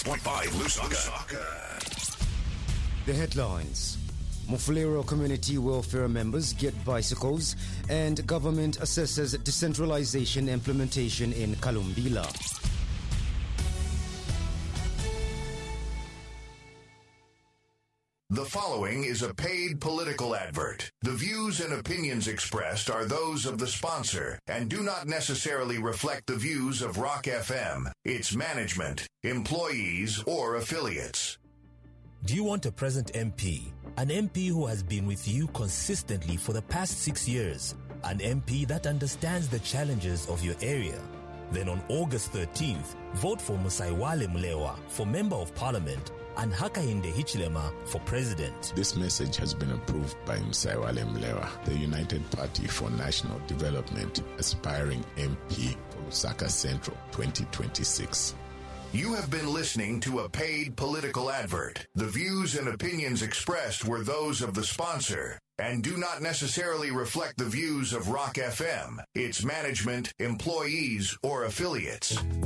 96.5 Lusaka. The headlines. Mufulero Community Welfare members get bicycles, and government assesses decentralization implementation in Kalumbila. The following is a paid political advert. The views and opinions expressed are those of the sponsor and do not necessarily reflect the views of Rock FM, its management, employees, or affiliates. Do you want a present MP? An MP who has been with you consistently for the past 6 years? An MP that understands the challenges of your area? Then on August 13th, vote for Musaiwale Mlewa for Member of Parliament and Hakainde Hichilema for President. This message has been approved by Musaiwale Mlewa, the United Party for National Development, aspiring MP for Lusaka Central 2026. You have been listening to a paid political advert. The views and opinions expressed were those of the sponsor and do not necessarily reflect the views of Rock FM, its management, employees, or affiliates.